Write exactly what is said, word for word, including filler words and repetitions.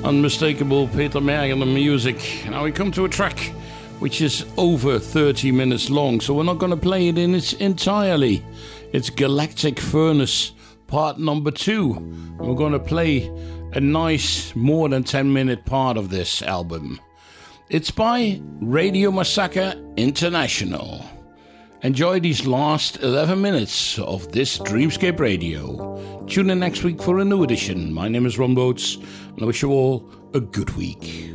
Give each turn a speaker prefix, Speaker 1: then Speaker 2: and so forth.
Speaker 1: Unmistakable Peter Mergen music. Now we come to a track which is over thirty minutes long, so we're not going to play it in its entirely. It's Galactic Furnace part number two. We're going to play a nice more than ten minute part of this album. It's by Radio Massacre International. Enjoy these last eleven minutes of this Dreamscape Radio. Tune in next week for a new edition. My name is Ron Boats, and I wish you all a good week.